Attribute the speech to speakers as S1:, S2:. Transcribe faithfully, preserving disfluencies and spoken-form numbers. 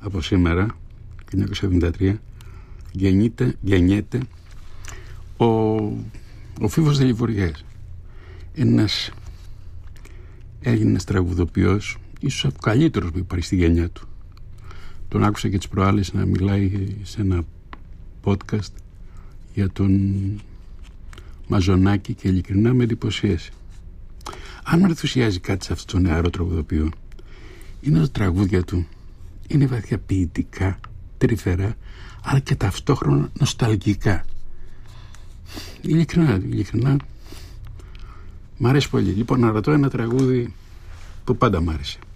S1: από σήμερα, χίλια εννιακόσια εβδομήντα τρία, γεννιέται, γεννιέται ο, ο Φίβος Δελιβοριές. Ένας Έλληνας τραγουδοποιός, ίσως ο καλύτερος που υπάρχει στη γενιά του. Τον άκουσα και τις προάλλες να μιλάει σε ένα podcast για τον Μαζονάκη και ειλικρινά με εντυπωσίασε. Αν με ενθουσιάζει κάτι σε αυτόν τον νεαρό τραγουδοποιό, είναι τα τραγούδια του. Είναι βαθιά ποιητικά, τρυφερά, αλλά και ταυτόχρονα νοσταλγικά. Ειλικρινά, ειλικρινά μ' αρέσει πολύ. Λοιπόν, να ρωτώ ένα τραγούδι που πάντα μ' άρεσε.